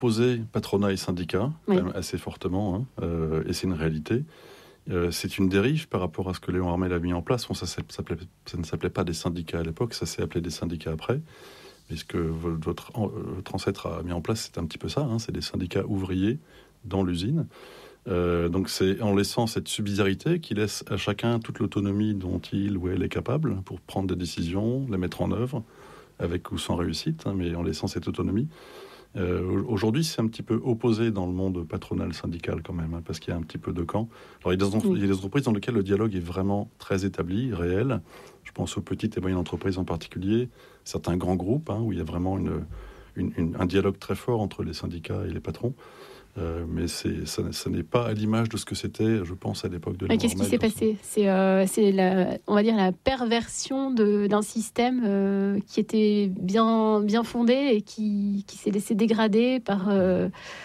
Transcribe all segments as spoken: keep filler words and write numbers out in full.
opposé patronat et syndicats, oui. quand même assez fortement, hein, euh, et c'est une réalité. Euh, c'est une dérive par rapport à ce que Léon Harmel a mis en place. Bon, ça, ça, ça ne s'appelait pas des syndicats à l'époque, ça s'est appelé des syndicats après. Mais ce que votre, votre ancêtre a mis en place, c'est un petit peu ça, hein, c'est des syndicats ouvriers dans l'usine. Euh, donc c'est en laissant cette subsidiarité qui laisse à chacun toute l'autonomie dont il ou elle est capable pour prendre des décisions, les mettre en œuvre, avec ou sans réussite, hein, mais en laissant cette autonomie. Euh, aujourd'hui, c'est un petit peu opposé dans le monde patronal syndical quand même, hein, parce qu'il y a un petit peu de camp. Alors, il y a des, entre- il y a des entreprises dans lesquelles le dialogue est vraiment très établi, réel. Je pense aux petites et moyennes entreprises en particulier, certains grands groupes, hein, où il y a vraiment une, une, une, un dialogue très fort entre les syndicats et les patrons. Euh, mais c'est, ça, ça n'est pas à l'image de ce que c'était, je pense, à l'époque de Léon Qu'est-ce qui Harmel, s'est passé ? C'est, euh, c'est la, on va dire la perversion de, d'un système euh, qui était bien, bien fondé et qui, qui s'est laissé dégrader par, euh,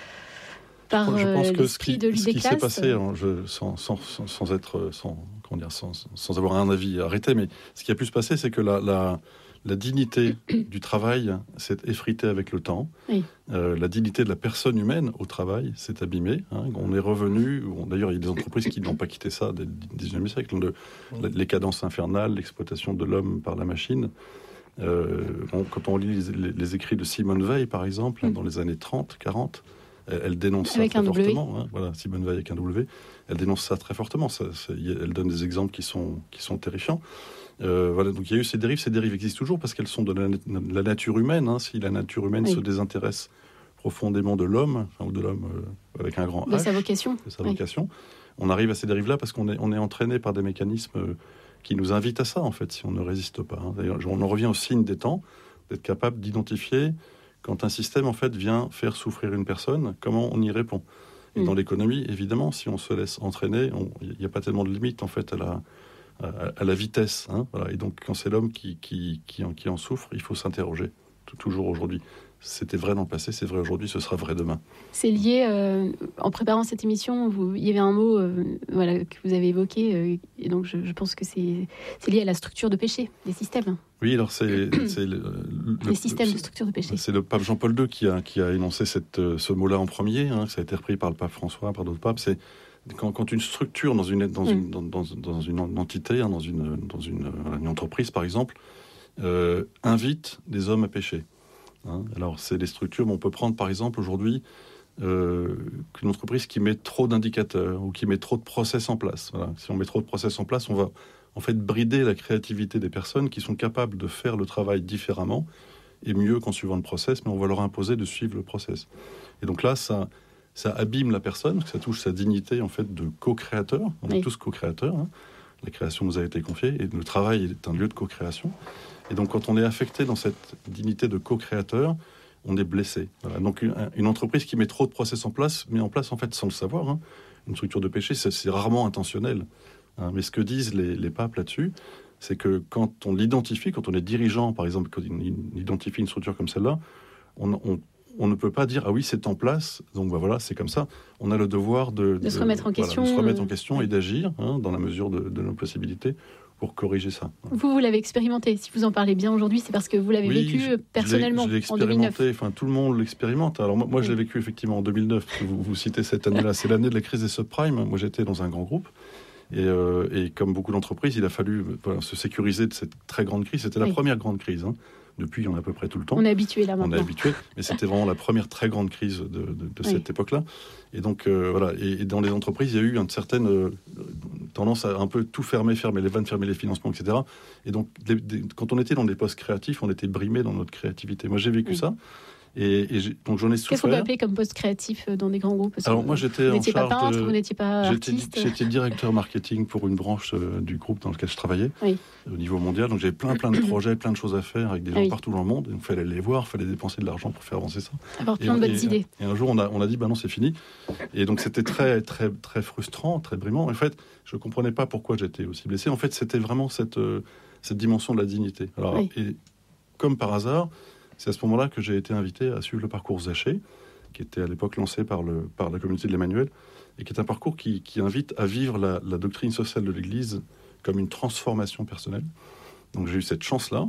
par je, je pense euh, que l'esprit ce qui, de lutte ce des qui classes. s'est passé, hein, je, sans, sans, sans, sans être, sans, comment dire, sans, sans avoir un avis arrêté, mais ce qui a pu se passer, c'est que la, la, la dignité du travail s'est effritée avec le temps. Oui. Euh, la dignité de la personne humaine au travail s'est abîmée. Hein. On est revenu, on, d'ailleurs, il y a des entreprises qui n'ont pas quitté ça dès le dix-neuvième siècle. Le, les cadences infernales, l'exploitation de l'homme par la machine. Euh, on, quand on lit les, les écrits de Simone Veil, par exemple, hein, dans les années trente, quarante, elle, elle dénonce ça avec très un fortement. Hein. Voilà, Simone Veil avec un W. Elle dénonce ça très fortement. Ça, ça, elle donne des exemples qui sont, qui sont terrifiants. Euh, voilà, donc il y a eu ces dérives. Ces dérives existent toujours parce qu'elles sont de la, de la nature humaine. Hein. Si la nature humaine oui. se désintéresse profondément de l'homme, enfin, ou de l'homme euh, avec un grand H, de sa vocation, de sa oui. vocation, on arrive à ces dérives-là parce qu'on est, on est entraîné par des mécanismes euh, qui nous invitent à ça, en fait, si on ne résiste pas. Hein. D'ailleurs, on en revient au signe des temps, d'être capable d'identifier quand un système, en fait, vient faire souffrir une personne, comment on y répond. Et mmh. dans l'économie, évidemment, si on se laisse entraîner, il n'y a pas tellement de limite, en fait, à la, à, à la vitesse. Hein, voilà. Et donc, quand c'est l'homme qui, qui, qui, en, qui en souffre, il faut s'interroger, tout, toujours aujourd'hui. C'était vrai dans le passé, c'est vrai aujourd'hui, ce sera vrai demain. C'est lié, euh, en préparant cette émission, vous, il y avait un mot euh, voilà, que vous avez évoqué, euh, et donc je, je pense que c'est, c'est lié à la structure de péché des systèmes. Oui, alors c'est... c'est le, le, les systèmes le, de structure de péché. C'est le pape Jean-Paul deux qui a, qui a énoncé cette, ce mot-là en premier, hein, ça a été repris par le pape François, par d'autres papes, c'est quand, quand une structure dans une, dans une, mm. dans, dans, dans une entité, hein, dans, une, dans une, une entreprise par exemple, euh, invite des hommes à pécher. Hein, alors, c'est des structures, mais on peut prendre par exemple aujourd'hui euh, une entreprise qui met trop d'indicateurs ou qui met trop de process en place. Voilà. Si on met trop de process en place, on va en fait brider la créativité des personnes qui sont capables de faire le travail différemment et mieux qu'en suivant le process, mais on va leur imposer de suivre le process. Et donc là, ça, ça abîme la personne, parce que ça touche sa dignité en fait de co-créateur. On oui. est tous co-créateurs. Hein. La création nous a été confiée et le travail est un lieu de co-création. Et donc, quand on est affecté dans cette dignité de co-créateur, on est blessé. Voilà. Donc, une, une entreprise qui met trop de process en place, met en place, en fait, sans le savoir, hein, une structure de péché, c'est, c'est rarement intentionnel. Hein. Mais ce que disent les, les papes là-dessus, c'est que quand on l'identifie, quand on est dirigeant, par exemple, quand on identifie une structure comme celle-là, on, on, on ne peut pas dire « Ah oui, c'est en place, donc bah, voilà, c'est comme ça ». On a le devoir de, de, de se remettre en voilà, question, de se remettre en question euh... et d'agir hein, dans la mesure de, de nos possibilités pour corriger ça. Vous, vous l'avez expérimenté. Si vous en parlez bien aujourd'hui, c'est parce que vous l'avez oui, vécu je, personnellement je l'ai, je l'ai en deux mille neuf. Enfin, tout le monde l'expérimente. Alors moi, moi oui. je l'ai vécu effectivement en deux mille neuf. Vous, vous citez cette année-là. C'est l'année de la crise des subprimes. Moi, j'étais dans un grand groupe. Et, euh, et comme beaucoup d'entreprises, il a fallu voilà, se sécuriser de cette très grande crise. C'était la oui. première grande crise. Hein. Depuis, il y en a à peu près tout le temps. On est habitué là maintenant. On est habitué, mais c'était vraiment la première très grande crise de, de, de oui. cette époque-là. Et donc, euh, voilà. Et, et dans les entreprises, il y a eu une certaine euh, tendance à un peu tout fermer, fermer les vannes, fermer les financements, et cetera. Et donc, des, des, quand on était dans des postes créatifs, on était brimé dans notre créativité. Moi, j'ai vécu oui. ça. Et, et j'ai, donc j'en ai souffert. Qu'est-ce qu'on peut appeler comme poste créatif dans des grands groupes? Parce Alors moi j'étais vous en n'étiez charge pas peintre, de... vous n'étiez pas artiste. J'étais, j'étais directeur marketing pour une branche euh, du groupe dans lequel je travaillais oui. au niveau mondial. Donc j'avais plein plein de projets, plein de choses à faire avec des gens oui. partout dans le monde. Il fallait les voir, il fallait dépenser de l'argent pour faire avancer ça. Avoir plein de bonnes idées. Et un jour on a on a dit bah non c'est fini. Et donc c'était très très très frustrant, très brimant. En fait je comprenais pas pourquoi j'étais aussi blessé. En fait c'était vraiment cette euh, cette dimension de la dignité. Alors oui. et comme par hasard. C'est à ce moment-là que j'ai été invité à suivre le parcours Zaché, qui était à l'époque lancé par, le, par la communauté de l'Emmanuel, et qui est un parcours qui, qui invite à vivre la, la doctrine sociale de l'Église comme une transformation personnelle. Donc j'ai eu cette chance-là,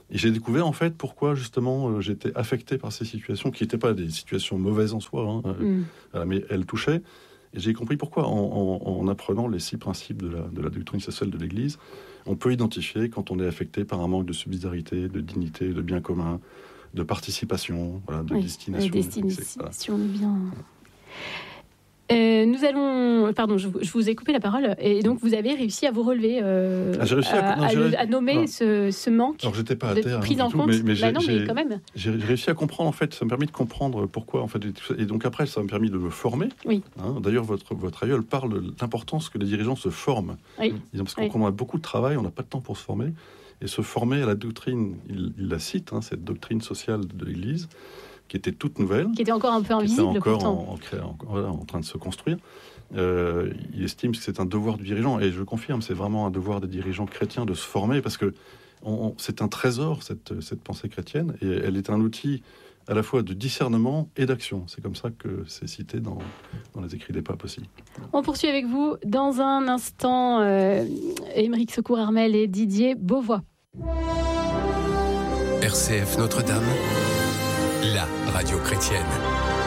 Et j'ai découvert en fait pourquoi justement euh, j'étais affecté par ces situations qui n'étaient pas des situations mauvaises en soi, hein, euh, mm. euh, mais elles touchaient. Et j'ai compris pourquoi, en, en, en apprenant les six principes de la, de la doctrine sociale de l'Église, on peut identifier quand on est affecté par un manque de subsidiarité, de dignité, de bien commun, de participation, voilà, de oui, destination. La destination, voilà. bien. Euh, nous allons, pardon, je, je vous ai coupé la parole, et donc vous avez réussi à vous relever, euh, ah, j'ai réussi à, à, non, à, à nommer non. ce, ce manque. Alors j'étais pas à terre, de prise hein, en tout, compte. mais, mais, bah non, mais quand même. J'ai, j'ai réussi à comprendre en fait. Ça m'a permis de comprendre pourquoi en fait. Et donc après, ça m'a permis de me former. Oui. Hein, d'ailleurs, votre votre aïeul parle de l'importance que les dirigeants se forment. Oui. Parce qu'on oui. a beaucoup de travail, on n'a pas de temps pour se former, et se former à la doctrine. Il, il la cite, hein, cette doctrine sociale de l'Église, qui était toute nouvelle, qui était encore un peu invisible, qui était encore pourtant. En, en, en, voilà, en train de se construire. Euh, il estime que c'est un devoir du dirigeant, et je confirme, c'est vraiment un devoir des dirigeants chrétiens de se former, parce que on, on, c'est un trésor, cette, cette pensée chrétienne, et elle est un outil à la fois de discernement et d'action. C'est comme ça que c'est cité dans, dans les écrits des papes aussi. On poursuit avec vous dans un instant, euh, Aymeric Secours-Armel et Didier Beauvois. R C F Notre-Dame, la radio chrétienne.